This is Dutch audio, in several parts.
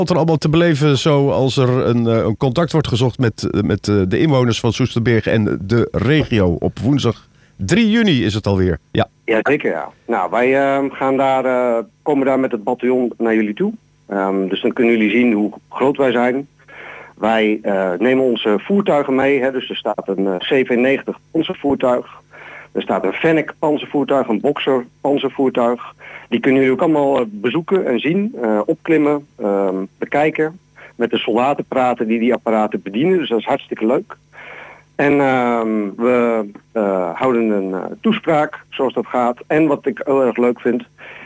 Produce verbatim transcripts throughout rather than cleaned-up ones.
Wat er allemaal te beleven zoals er een, een contact wordt gezocht met, met de inwoners van Soesterberg en de regio. Op woensdag drie juni is het alweer. Ja, ja zeker ja. Nou, wij uh, gaan daar, uh, komen daar met het bataljon naar jullie toe. Um, dus dan kunnen jullie zien hoe groot wij zijn. Wij uh, nemen onze voertuigen mee. Hè, dus er staat een uh, C V negentig panzervoertuig. Er staat een Fennec panzervoertuig, een Boxer panzervoertuig. Die kunnen jullie ook allemaal bezoeken en zien, uh, opklimmen, uh, bekijken. Met de soldaten praten die die apparaten bedienen. Dus dat is hartstikke leuk. En uh, we uh, houden een uh, toespraak, zoals dat gaat. En wat ik heel erg leuk vind,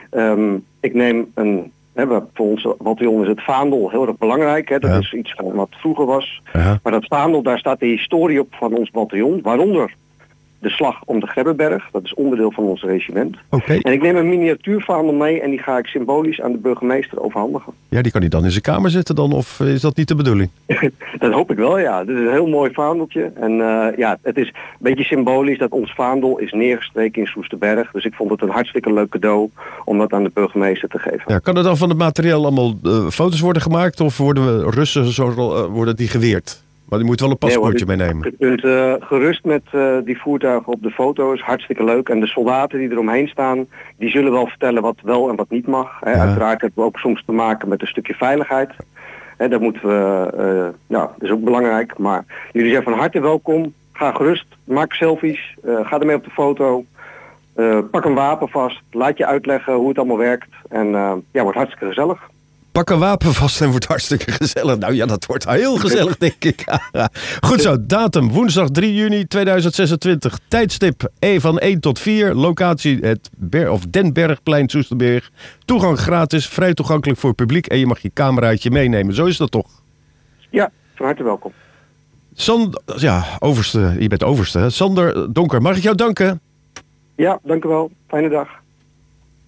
um, ik neem een... He, voor ons bataljon is het vaandel heel erg belangrijk. Hè. Dat ja. is iets van wat vroeger was. Ja. Maar dat vaandel, daar staat de historie op van ons bataljon. Waaronder de slag om de Grebbeberg. Dat is onderdeel van ons regiment. Okay. En ik neem een miniatuurvaandel mee en die ga ik symbolisch aan de burgemeester overhandigen. Ja, die kan hij dan in zijn kamer zetten dan? Of is dat niet de bedoeling? Dat hoop ik wel, ja. Dit is een heel mooi vaandeltje. En uh, ja, het is een beetje symbolisch dat ons vaandel is neergestreken in Soesterberg. Dus ik vond het een hartstikke leuk cadeau om dat aan de burgemeester te geven. Ja, kan er dan van het materiaal allemaal uh, foto's worden gemaakt? Of worden we Russen zo, uh, worden die geweerd? Maar je moet wel een paspoortje nee, meenemen. Je kunt uh, gerust met uh, die voertuigen op de foto's. Hartstikke leuk. En de soldaten die eromheen staan, die zullen wel vertellen wat wel en wat niet mag. Hè. Ja. Uiteraard hebben we ook soms te maken met een stukje veiligheid. Hè, dat moeten we, uh, nou, dat is ook belangrijk. Maar jullie zijn van harte welkom. Ga gerust, maak selfies, uh, ga ermee op de foto. Uh, pak een wapen vast, laat je uitleggen hoe het allemaal werkt. En uh, ja, wordt hartstikke gezellig. Pak een wapen vast en wordt hartstikke gezellig. Nou ja, dat wordt heel gezellig, denk ik. Goed zo, datum woensdag drie juni tweeduizend zesentwintig. Tijdstip E van één tot vier. Locatie het Ber- of Den Bergplein, Soesterberg. Toegang gratis, vrij toegankelijk voor het publiek. En je mag je cameraatje meenemen. Zo is dat toch? Ja, van harte welkom. Sander, ja, overste, je bent overste. Hè? Sander Donker, mag ik jou danken? Ja, dank u wel. Fijne dag.